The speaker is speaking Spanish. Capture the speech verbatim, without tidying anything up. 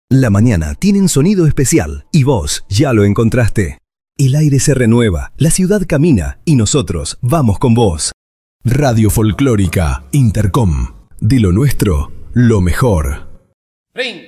La mañana tiene un sonido especial y vos ya lo encontraste. El aire se renueva, la ciudad camina y nosotros vamos con vos. Radio Folclórica Intercom. De lo nuestro, lo mejor. Ring.